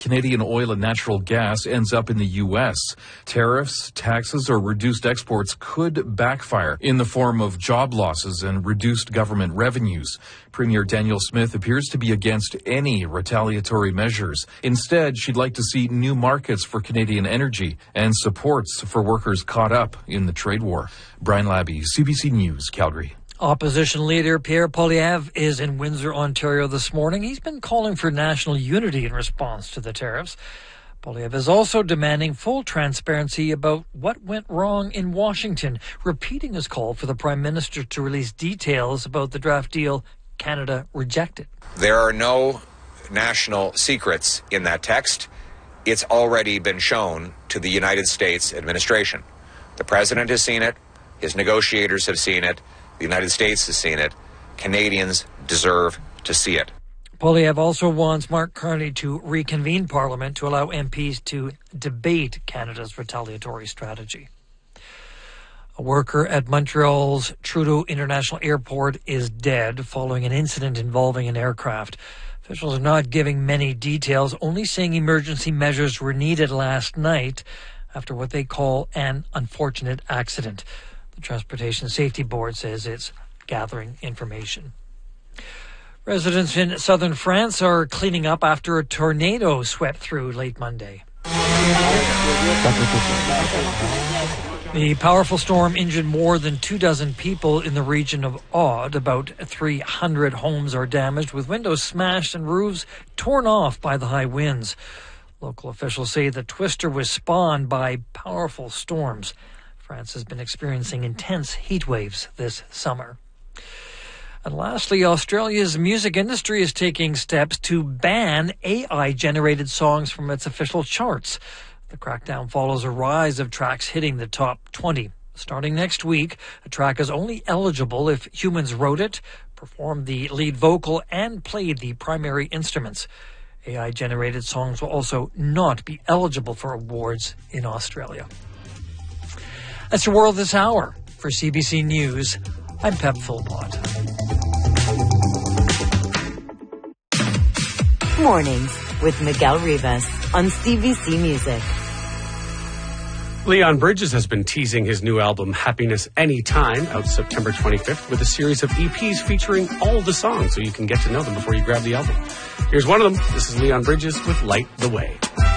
Canadian oil and natural gas ends up in the U.S. Tariffs, taxes, or reduced exports could backfire in the form of job losses and reduced government revenues. Premier Danielle Smith appears to be against any retaliatory measures. Instead, she'd like to see new markets for Canadian energy and supports for workers caught up in the trade war. Brian Labby, CBC News, Calgary. Opposition leader Pierre Poilievre is in Windsor, Ontario this morning. He's been calling for national unity in response to the tariffs. Poilievre is also demanding full transparency about what went wrong in Washington, repeating his call for the Prime Minister to release details about the draft deal Canada rejected. There are no national secrets in that text. It's already been shown to the United States administration. The President has seen it. His negotiators have seen it. The United States has seen it. Canadians deserve to see it. Poilievre also wants Mark Carney to reconvene Parliament to allow MPs to debate Canada's retaliatory strategy. A worker at Montreal's Trudeau International Airport is dead following an incident involving an aircraft. Officials are not giving many details, only saying emergency measures were needed last night after what they call an unfortunate accident. The Transportation Safety Board says it's gathering information. Residents in southern France are cleaning up after a tornado swept through late Monday. The powerful storm injured more than 24 people in the region of Aude. About 300 homes are damaged, with windows smashed and roofs torn off by the high winds. Local officials say the twister was spawned by powerful storms. France has been experiencing intense heat waves this summer. And lastly, Australia's music industry is taking steps to ban AI-generated songs from its official charts. The crackdown follows a rise of tracks hitting the top 20. Starting next week, a track is only eligible if humans wrote it, performed the lead vocal, and played the primary instruments. AI-generated songs will also not be eligible for awards in Australia. That's your World This Hour. For CBC News, I'm Pep Philpott. Mornings with Miguel Rivas on CBC Music. Leon Bridges has been teasing his new album, Happiness Anytime, out September 25th, with a series of EPs featuring all the songs so you can get to know them before you grab the album. Here's one of them. This is Leon Bridges with Light the Way.